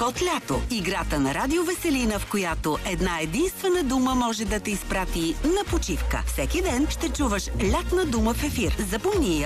Код Лято. Играта на Радио Веселина, в която една единствена дума може да те изпрати на почивка. Всеки ден ще чуваш лятна дума в ефир. Запомни я